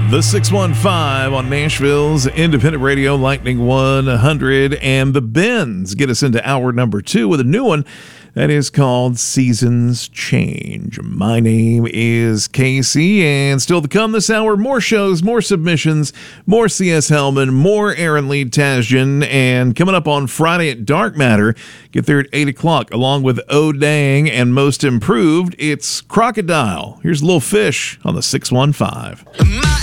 The 615 on Nashville's independent radio, Lightning 100, and the Bends get us into hour number 2 with a new one that is called Seasons Change. My name is Casey, and still to come this hour, more shows, more submissions, more C.S. Hellman, more Aaron Lee Tasjan, and coming up on Friday at Dark Matter, get there at 8 o'clock, along with Oh Dang and Most Improved, it's Crocodile. Here's Lil Fish on the 615.